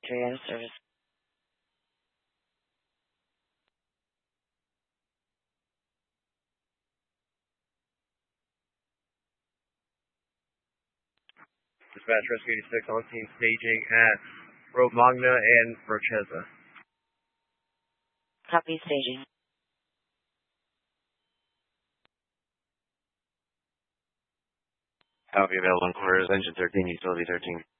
3 out of service. Dispatch Rescue 86 on scene staging at Romagna and Rocheza. Copy staging. Copy available in quarters, engine 13, utility 13.